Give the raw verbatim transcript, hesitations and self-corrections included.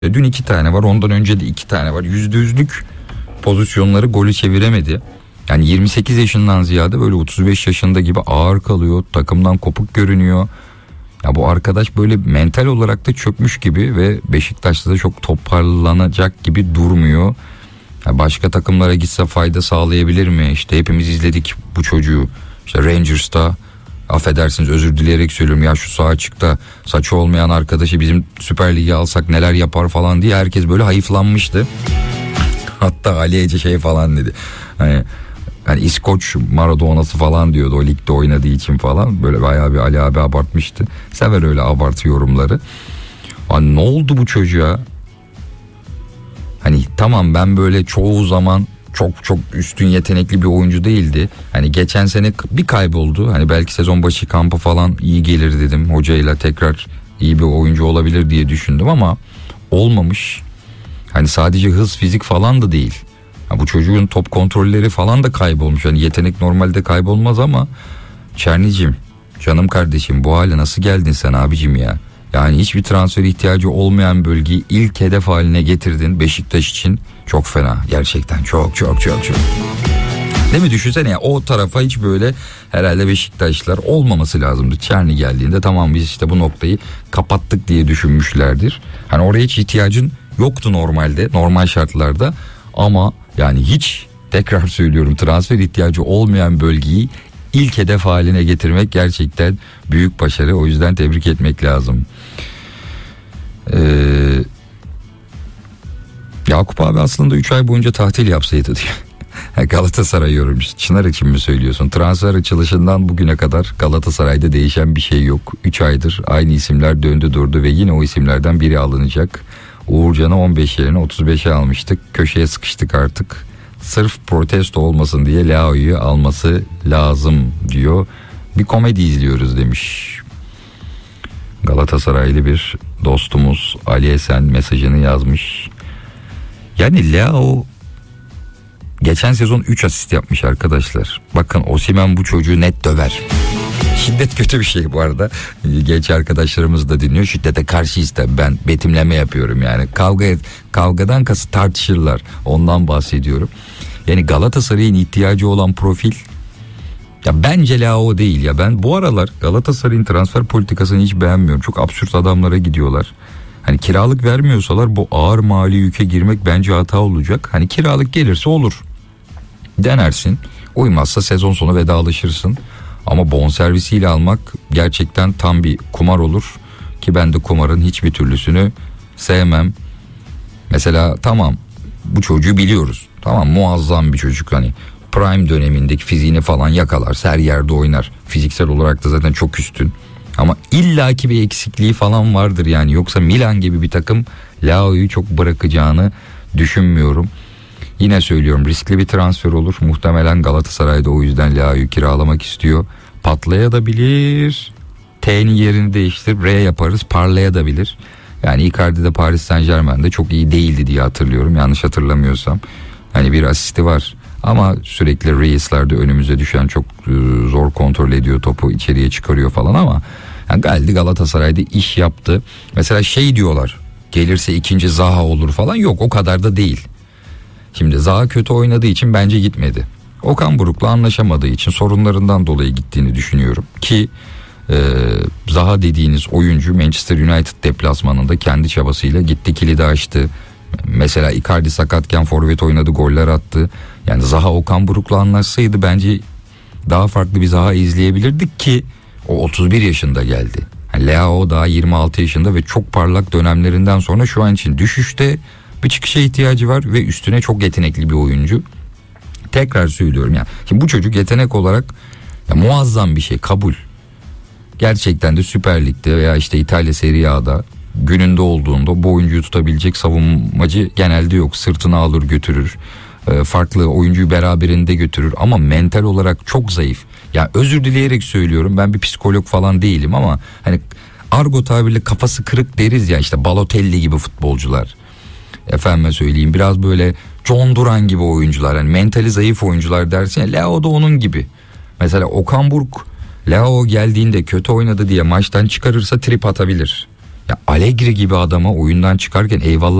Dün iki tane var, ondan önce de iki tane var. Yüzde yüzlük pozisyonları golü çeviremedi. Yani yirmi sekiz yaşından ziyade böyle otuz beş yaşında gibi ağır kalıyor. Takımdan kopuk görünüyor. Ya bu arkadaş böyle mental olarak da çökmüş gibi ve Beşiktaş'ta da çok toparlanacak gibi durmuyor. Ya başka takımlara gitse fayda sağlayabilir mi? İşte hepimiz izledik bu çocuğu. İşte Rangers'ta, affedersiniz özür dileyerek söylüyorum, ya şu sağ açıkta saçı olmayan arkadaşı bizim Süper Lig'e alsak neler yapar falan diye herkes böyle hayıflanmıştı. Hatta Ali Ece şey falan dedi. Hani yani İskoç Maradona'sı falan diyordu o ligde oynadığı için falan. Böyle bayağı bir Ali abi abartmıştı. Sever öyle abartı yorumları. Hani ne oldu bu çocuğa? Hani tamam, ben böyle çoğu zaman çok çok üstün yetenekli bir oyuncu değildi. Hani geçen sene bir kayboldu. Hani belki sezon başı kampı falan iyi gelir dedim. Hocayla tekrar iyi bir oyuncu olabilir diye düşündüm ama olmamış. Hani sadece hız, fizik falan da değil. Ha, bu çocuğun top kontrolleri falan da kaybolmuş. Hani yetenek normalde kaybolmaz ama Çernicim, canım kardeşim, bu hale nasıl geldin sen abicim ya? Yani hiçbir transfer ihtiyacı olmayan bölgeyi ilk hedef haline getirdin Beşiktaş için. Çok fena gerçekten, çok çok çok çok. Değil mi, düşünsene ya, o tarafa hiç böyle herhalde Beşiktaşlılar olmaması lazımdı. Çerni geldiğinde tamam biz işte bu noktayı kapattık diye düşünmüşlerdir. Hani oraya hiç ihtiyacın yoktu normalde, normal şartlarda ama yani hiç, tekrar söylüyorum, transfer ihtiyacı olmayan bölgeyi ilk hedef haline getirmek gerçekten büyük başarı. O yüzden tebrik etmek lazım. Ee, Yakup abi aslında üç ay boyunca tatil yapsaydı diyor. Galatasaray yorumcusu. Çınar için mi söylüyorsun? Transfer açılışından bugüne kadar Galatasaray'da değişen bir şey yok. üç aydır aynı isimler döndü durdu ve yine o isimlerden biri alınacak. Uğurcan'ı on beş yerine otuz beşe almıştık. Köşeye sıkıştık artık. Sırf protesto olmasın diye Leao'yu alması lazım diyor. Bir komedi izliyoruz demiş. Galatasaraylı bir dostumuz Ali Esen mesajını yazmış. Yani Leao geçen sezon üç asist yapmış arkadaşlar. Bakın Osimhen bu çocuğu net döver. Şiddet kötü bir şey bu arada. Genç arkadaşlarımız da dinliyor. Şiddete karşıyız tabii, ben betimleme yapıyorum yani. Kavga kavgadan kasıt tartışırlar. Ondan bahsediyorum. Yani Galatasaray'ın ihtiyacı olan profil ya bence Leao değil ya. Ben bu aralar Galatasaray'ın transfer politikasını hiç beğenmiyorum. Çok absürt adamlara gidiyorlar. Hani kiralık vermiyorsalar bu ağır mali yüke girmek bence hata olacak. Hani kiralık gelirse olur. Denersin. Uymazsa sezon sonu vedalaşırsın. Ama bonservisiyle almak gerçekten tam bir kumar olur. Ki ben de kumarın hiçbir türlüsünü sevmem. Mesela tamam, bu çocuğu biliyoruz. Tamam, muazzam bir çocuk, hani prime dönemindeki fiziğini falan yakalarsa her yerde oynar. Fiziksel olarak da zaten çok üstün. Ama illaki bir eksikliği falan vardır yani. Yoksa Milan gibi bir takım Leao'yu çok bırakacağını düşünmüyorum. Yine söylüyorum, riskli bir transfer olur. Muhtemelen Galatasaray'da o yüzden Leao'yu kiralamak istiyor. Patlayabilir. T'nin yerini değiştirip R yaparız. Parlayabilir. Yani Icardi de Paris Saint-Germain'de çok iyi değildi diye hatırlıyorum. Yanlış hatırlamıyorsam. Hani bir asisti var. Ama sürekli Reis'lerde önümüze düşen, çok zor kontrol ediyor topu, içeriye çıkarıyor falan ama yani geldi Galatasaray'da iş yaptı. Mesela şey diyorlar, gelirse ikinci Zaha olur falan, yok o kadar da değil. Şimdi Zaha kötü oynadığı için bence gitmedi. Okan Buruk'la anlaşamadığı için, sorunlarından dolayı gittiğini düşünüyorum ki e, Zaha dediğiniz oyuncu Manchester United deplasmanında kendi çabasıyla gitti, kilidi açtı. Mesela Icardi sakatken forvet oynadı, goller attı. Yani Zaha Okan Buruk'la anlaşsaydı bence daha farklı bir Zaha izleyebilirdik ki o otuz bir yaşında geldi. Yani Leao daha yirmi altı yaşında ve çok parlak dönemlerinden sonra şu an için düşüşte, bir çıkışa ihtiyacı var ve üstüne çok yetenekli bir oyuncu. Tekrar söylüyorum ya. Şimdi bu çocuk yetenek olarak ya muazzam bir şey, kabul. Gerçekten de Süper Lig'de veya işte İtalya Serie A'da gününde olduğunda bu oyuncuyu tutabilecek savunmacı genelde yok. Sırtına alır götürür. Farklı oyuncuyu beraberinde götürür ama mental olarak çok zayıf. Ya özür dileyerek söylüyorum, ben bir psikolog falan değilim ama hani argo tabirle kafası kırık deriz ya, işte Balotelli gibi futbolcular. Efendime söyleyeyim, biraz böyle John Duran gibi oyuncular, hani mentali zayıf oyuncular dersin ya, Leao da onun gibi. Mesela Okan Buruk Leao geldiğinde kötü oynadı diye maçtan çıkarırsa trip atabilir. Ya Allegri gibi adama oyundan çıkarken eyvallah